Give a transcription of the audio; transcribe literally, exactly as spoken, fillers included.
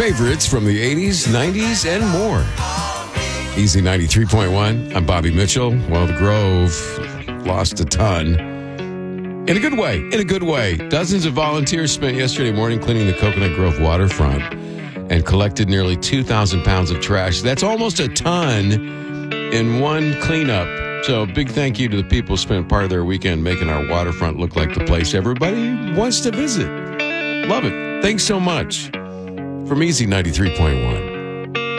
Favorites from the eighties, nineties, and more. Easy ninety-three point one. I'm Bobby Mitchell. Well, the Grove lost a ton. In a good way. In a good way. Dozens of volunteers spent yesterday morning cleaning the Coconut Grove waterfront and collected nearly two thousand pounds of trash. That's almost a ton in one cleanup. So big thank you to the people who spent part of their weekend making our waterfront look like the place everybody wants to visit. Love it. Thanks so much. From Easy ninety-three point one.